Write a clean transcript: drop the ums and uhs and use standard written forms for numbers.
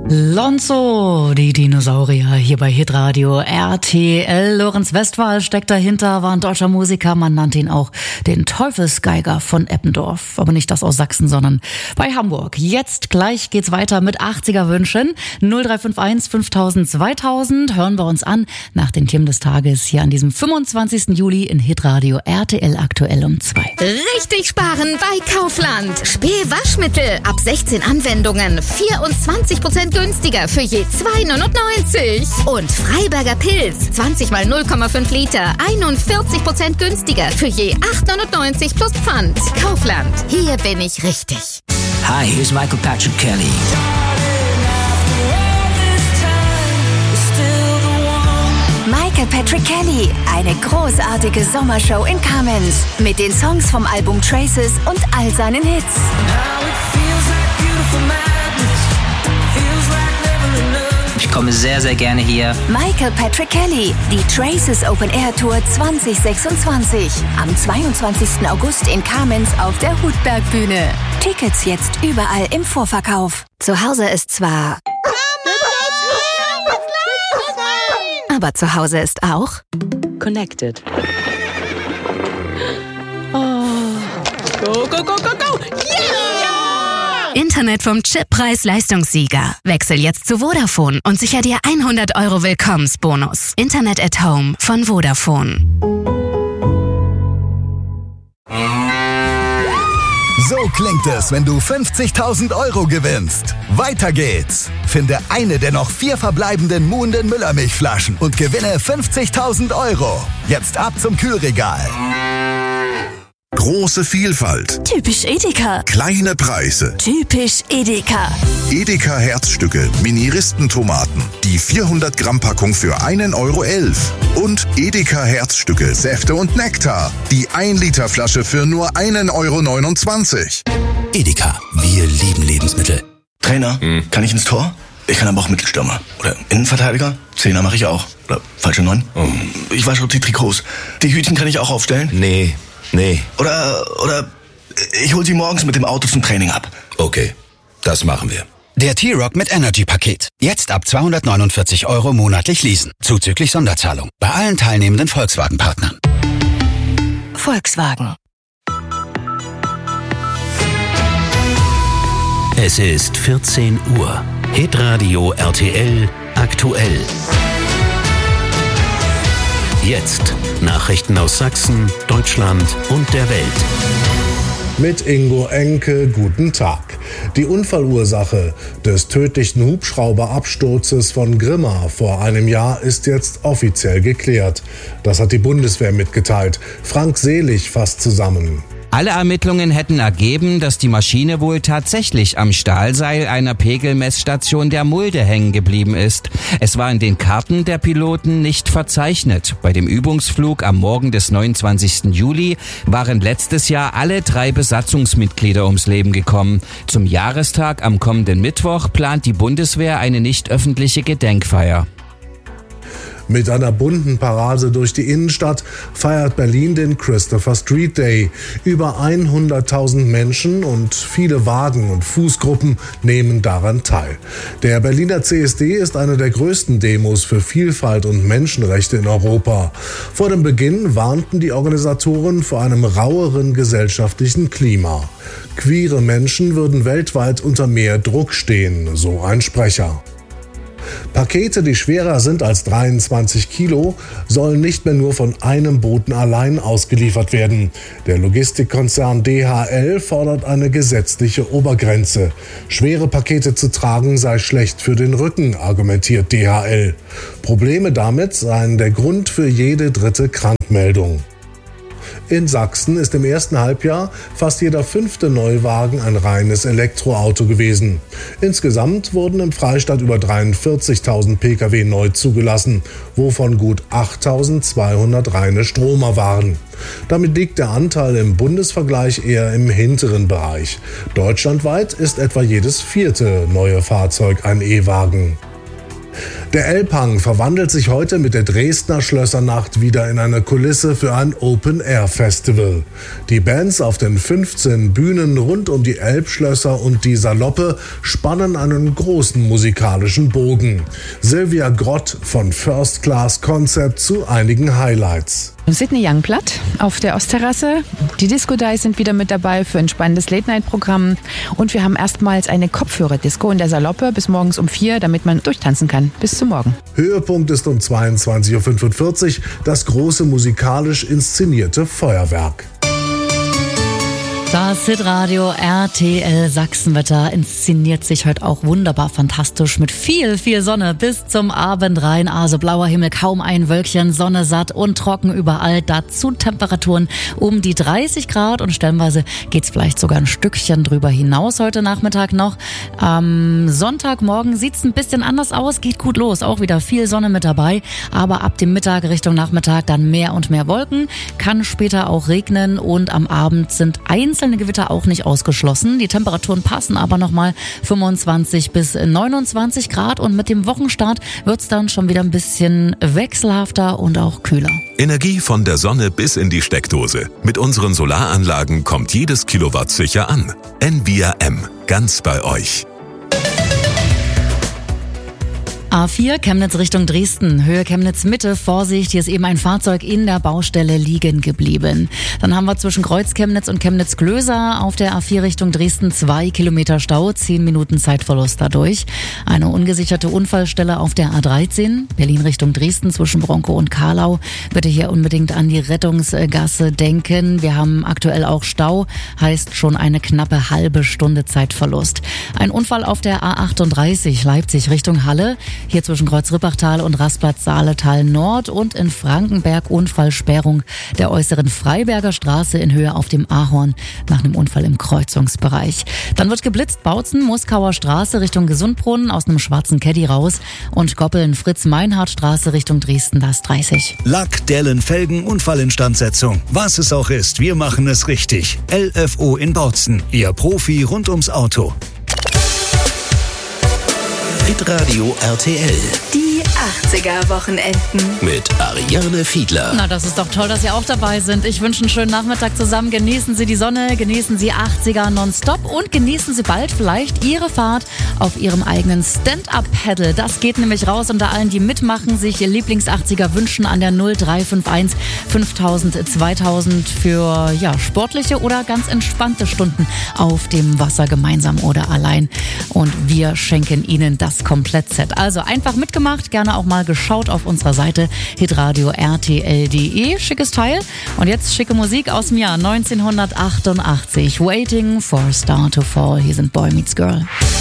Lonzo, die Dinosaurier hier bei Hitradio RTL. Lorenz Westphal steckt dahinter, war ein deutscher Musiker. Man nannte ihn auch den Teufelsgeiger von Eppendorf. Aber nicht das aus Sachsen, sondern bei Hamburg. Jetzt gleich geht's weiter mit 80er Wünschen. 0351 5000 2000 hören wir uns an nach den Themen des Tages hier an diesem 25. Juli in Hitradio RTL aktuell um 2. Richtig sparen bei Kaufland. Spee-Waschmittel ab 16 Anwendungen 24% günstiger für je 2,99. Und Freiberger Pilz 20 mal 0,5 Liter 41% günstiger für je 8,99 plus Pfand. Kaufland, hier bin ich richtig. Hi, here's Michael Patrick Kelly. Michael Patrick Kelly, eine großartige Sommershow in Kamenz mit den Songs vom Album Traces und all seinen Hits. Ich komme sehr, sehr gerne hier. Michael Patrick Kelly, die Traces Open Air Tour 2026. Am 22. August in Kamenz auf der Hutbergbühne. Tickets jetzt überall im Vorverkauf. Zu Hause ist zwar... aber zu Hause ist auch... Connected. Oh. Go, go, go, go, go! Yeah! Internet vom Chip-Preis-Leistungssieger. Wechsel jetzt zu Vodafone und sicher dir 100 € Willkommensbonus. Internet at Home von Vodafone. So klingt es, wenn du 50.000 € gewinnst. Weiter geht's. Finde eine der noch 4 verbleibenden Muhnden Müllermilchflaschen und gewinne 50.000 €. Jetzt ab zum Kühlregal. Große Vielfalt. Typisch Edeka. Kleine Preise. Typisch Edeka. Edeka Herzstücke, Mini-Ristentomaten. Die 400 Gramm Packung für 1,11 €. Und Edeka Herzstücke, Säfte und Nektar. Die 1 Liter Flasche für nur 1,29 €. Edeka, wir lieben Lebensmittel. Trainer, kann ich ins Tor? Ich kann aber auch Mittelstürmer. Oder Innenverteidiger? Zehner mache ich auch. Oder falsche 9? Ich wasche auch die Trikots. Die Hütchen kann ich auch aufstellen? Nee. Oder ich hol sie morgens mit dem Auto zum Training ab. Okay, das machen wir. Der T-Rock mit Energy-Paket. Jetzt ab 249 € monatlich leasen. Zuzüglich Sonderzahlung. Bei allen teilnehmenden Volkswagen-Partnern. Volkswagen. Es ist 14 Uhr. Hitradio RTL aktuell. Jetzt Nachrichten aus Sachsen, Deutschland und der Welt. Mit Ingo Enke, guten Tag. Die Unfallursache des tödlichen Hubschrauberabsturzes von Grimma vor einem Jahr ist jetzt offiziell geklärt. Das hat die Bundeswehr mitgeteilt. Frank Selig fasst zusammen. Alle Ermittlungen hätten ergeben, dass die Maschine wohl tatsächlich am Stahlseil einer Pegelmessstation der Mulde hängen geblieben ist. Es war in den Karten der Piloten nicht verzeichnet. Bei dem Übungsflug am Morgen des 29. Juli waren letztes Jahr alle 3 Besatzungsmitglieder ums Leben gekommen. Zum Jahrestag am kommenden Mittwoch plant die Bundeswehr eine nicht öffentliche Gedenkfeier. Mit einer bunten Parade durch die Innenstadt feiert Berlin den Christopher Street Day. Über 100.000 Menschen und viele Wagen und Fußgruppen nehmen daran teil. Der Berliner CSD ist eine der größten Demos für Vielfalt und Menschenrechte in Europa. Vor dem Beginn warnten die Organisatoren vor einem raueren gesellschaftlichen Klima. Queere Menschen würden weltweit unter mehr Druck stehen, so ein Sprecher. Pakete, die schwerer sind als 23 Kilo, sollen nicht mehr nur von einem Boten allein ausgeliefert werden. Der Logistikkonzern DHL fordert eine gesetzliche Obergrenze. Schwere Pakete zu tragen sei schlecht für den Rücken, argumentiert DHL. Probleme damit seien der Grund für jede 3. Krankmeldung. In Sachsen ist im ersten Halbjahr fast jeder 5. Neuwagen ein reines Elektroauto gewesen. Insgesamt wurden im Freistaat über 43.000 Pkw neu zugelassen, wovon gut 8.200 reine Stromer waren. Damit liegt der Anteil im Bundesvergleich eher im hinteren Bereich. Deutschlandweit ist etwa jedes 4. neue Fahrzeug ein E-Wagen. Der Elbhang verwandelt sich heute mit der Dresdner Schlössernacht wieder in eine Kulisse für ein Open-Air-Festival. Die Bands auf den 15 Bühnen rund um die Elbschlösser und die Saloppe spannen einen großen musikalischen Bogen. Sylvia Grott von First Class Concept zu einigen Highlights. Sydney Youngblood auf der Ostterrasse. Die Disco Dice sind wieder mit dabei für ein spannendes Late-Night-Programm. Und wir haben erstmals eine Kopfhörer-Disco in der Saloppe bis morgens um 4, damit man durchtanzen kann. Bis zum Morgen. Höhepunkt ist um 22.45 Uhr das große musikalisch inszenierte Feuerwerk. Das Hitradio RTL Sachsenwetter inszeniert sich heute auch wunderbar fantastisch mit viel Sonne bis zum Abend rein. Also blauer Himmel, kaum ein Wölkchen, Sonne satt und trocken überall. Dazu Temperaturen um die 30 Grad und stellenweise geht's vielleicht sogar ein Stückchen drüber hinaus heute Nachmittag noch. Am Sonntagmorgen sieht's ein bisschen anders aus, geht gut los. Auch wieder viel Sonne mit dabei, aber ab dem Mittag Richtung Nachmittag dann mehr und mehr Wolken. Kann später auch regnen und am Abend sind einzelne Gewitter auch nicht ausgeschlossen. Die Temperaturen passen aber nochmal 25 bis 29 Grad und mit dem Wochenstart wird's dann schon wieder ein bisschen wechselhafter und auch kühler. Energie von der Sonne bis in die Steckdose. Mit unseren Solaranlagen kommt jedes Kilowatt sicher an. Envia M. Ganz bei euch. A4 Chemnitz Richtung Dresden, Höhe Chemnitz Mitte, Vorsicht, hier ist eben ein Fahrzeug in der Baustelle liegen geblieben. Dann haben wir zwischen Kreuz Chemnitz und Chemnitz Klöser auf der A4 Richtung Dresden 2 Kilometer Stau, 10 Minuten Zeitverlust dadurch. Eine ungesicherte Unfallstelle auf der A13, Berlin Richtung Dresden zwischen Bronkow und Karlau. Bitte hier unbedingt an die Rettungsgasse denken. Wir haben aktuell auch Stau, heißt schon eine knappe halbe Stunde Zeitverlust. Ein Unfall auf der A38 Leipzig Richtung Halle. Hier zwischen Kreuz-Rippachtal und Rastplatz Saaletal Nord und in Frankenberg Unfallsperrung der äußeren Freiberger Straße in Höhe auf dem Ahorn nach einem Unfall im Kreuzungsbereich. Dann wird geblitzt Bautzen, Moskauer Straße Richtung Gesundbrunnen aus einem schwarzen Caddy raus und Goppeln Fritz-Meinhardt-Straße Richtung Dresden das 30. Lack, Dellen, Felgen, Unfallinstandsetzung. Was es auch ist, wir machen es richtig. LFO in Bautzen, Ihr Profi rund ums Auto. Hitradio RTL. Die 80er-Wochenenden. Mit Ariane Fiedler. Na, das ist doch toll, dass Sie auch dabei sind. Ich wünsche einen schönen Nachmittag zusammen. Genießen Sie die Sonne, genießen Sie 80er nonstop und genießen Sie bald vielleicht Ihre Fahrt auf Ihrem eigenen Stand-Up-Paddle. Das geht nämlich raus unter allen, die mitmachen, sich ihr Lieblings-80er wünschen an der 0351 5000 2000 für sportliche oder ganz entspannte Stunden auf dem Wasser gemeinsam oder allein. Und wir schenken Ihnen das Komplettset. Also einfach mitgemacht, gerne auch mal geschaut auf unserer Seite hitradio rtl.de. Schickes Teil. Und jetzt schicke Musik aus dem Jahr 1988. Waiting for a Star to Fall. Hier sind Boy Meets Girl.